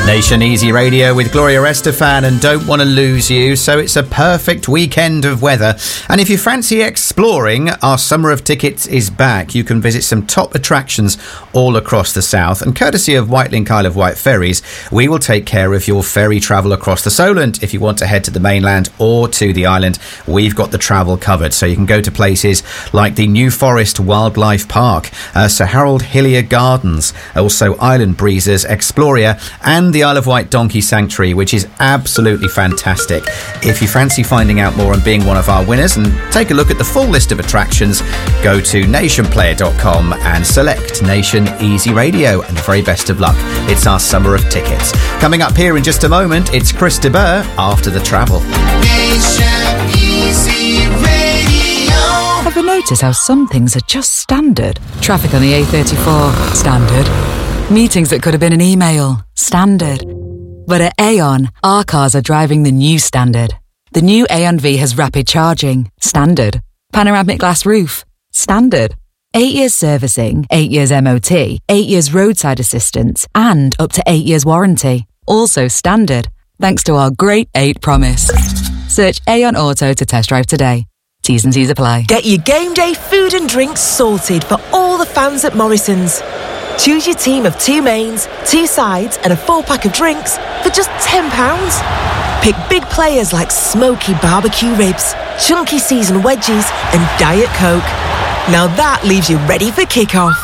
Nation Easy Radio with Gloria Estefan and Don't Want to Lose You. So it's a perfect weekend of weather. And if you fancy exploring, our Summer of Tickets is back. You can visit some top attractions all across the south. And courtesy of Whitelink Isle of Wight Ferries, we will take care of your ferry travel across the Solent. If you want to head to the mainland or to the island, we've got the travel covered. So you can go to places like the New Forest Wildlife Park, Sir Harold Hillier Gardens, also Island Breezes, Exploria, and the Isle of Wight Donkey Sanctuary, which is absolutely fantastic. If you fancy finding out more and being one of our winners and take a look at the full list of attractions, go to nationplayer.com and select Nation Easy Radio, and the very best of luck. It's our Summer of Tickets. Coming up here in just a moment, it's Chris de Burgh after the travel. Nation Easy Radio. Ever notice how some things are just standard? Traffic on the A34, standard. Meetings that could have been an email, standard. But at Aon, our cars are driving the new standard. The new Aon V has rapid charging, standard. Panoramic glass roof, standard. 8 years servicing, 8 years MOT, 8 years roadside assistance, and up to 8 years warranty. Also standard, thanks to our Great 8 promise. Search Aon Auto to test drive today. T's and C's apply. Get your game day food and drinks sorted for all the fans at Morrison's. Choose your team of 2 mains, 2 sides and a 4-pack of drinks for just £10. Pick big players like smoky barbecue ribs, chunky seasoned wedges and Diet Coke. Now that leaves you ready for kick-off.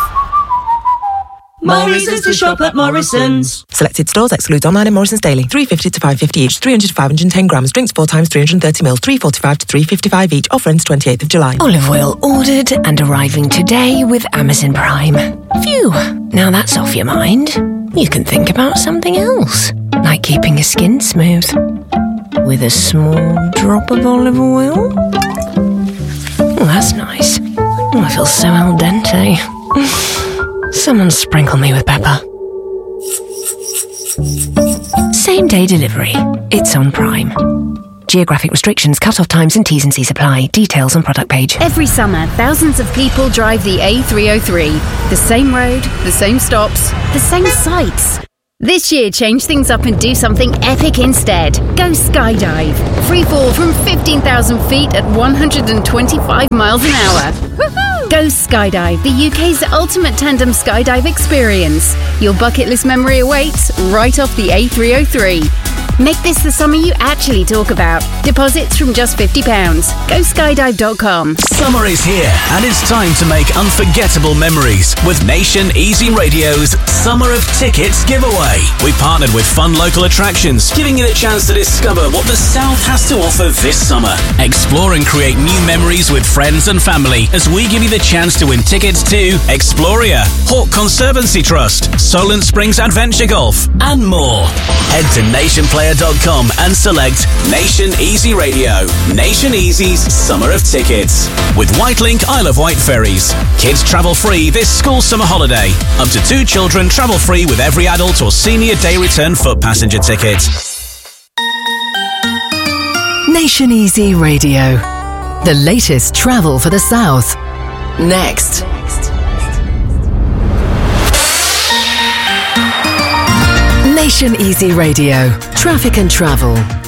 Morrison's to shop at Morrison's. Selected stores excludes online and Morrison's daily. 350 to 550 each, 300 to 510 grams. Drinks 4 times 330ml, 345 to 355 each. Offer ends 28th of July. Olive oil ordered and arriving today with Amazon Prime. Phew, now that's off your mind. You can think about something else, like keeping your skin smooth with a small drop of olive oil. Oh, that's nice. Oh, I feel so al dente. Someone sprinkle me with pepper. Same day delivery. It's on Prime. Geographic restrictions, cut-off times and T's and C's apply. Details on product page. Every summer, thousands of people drive the A303. The same road, the same stops, the same sights. This year, change things up and do something epic instead. Go skydive. Free fall from 15,000 feet at 125 miles an hour. Woohoo! Go skydive, the UK's ultimate tandem skydive experience. Your bucket list memory awaits right off the A303. Make this the summer you actually talk about. Deposits from just £50. Go skydive.com. Summer is here and it's time to make unforgettable memories with Nation Easy Radio's Summer of Tickets giveaway. We partnered with fun local attractions, giving you the chance to discover what the South has to offer this summer. Explore and create new memories with friends and family as we give you the chance to win tickets to Exploria, Hawke Conservancy Trust, Solent Springs Adventure Golf, and more. Head to nationplayer.com and select Nation Easy Radio, Nation Easy's Summer of Tickets. With Whitelink Isle of Wight Ferries. Kids travel free this school summer holiday. Up to 2 children travel free with every adult or senior day return foot passenger ticket. Nation Easy Radio. The latest travel for the South. Next. Nation Easy Radio. Traffic and travel.